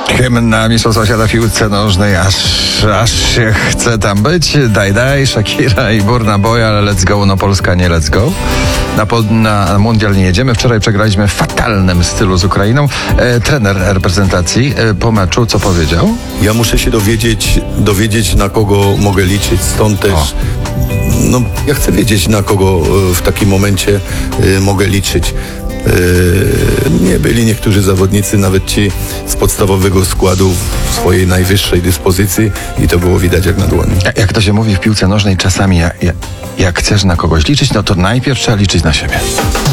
Hymn na Mistrzostwa Świata w piłce nożnej, aż się chce tam być. Daj, Shakira i Burna Boy, ale let's go, no Polska nie let's go. Na mundial nie jedziemy. Wczoraj przegraliśmy w fatalnym stylu z Ukrainą. Trener reprezentacji po meczu co powiedział? Ja muszę się dowiedzieć na kogo mogę liczyć, stąd też ja chcę wiedzieć na kogo w takim momencie mogę liczyć. Nie byli niektórzy zawodnicy, nawet ci z podstawowego składu w swojej najwyższej dyspozycji i to było widać jak na dłoni. Jak to się mówi w piłce nożnej czasami, jak chcesz na kogoś liczyć, no to najpierw trzeba liczyć na siebie.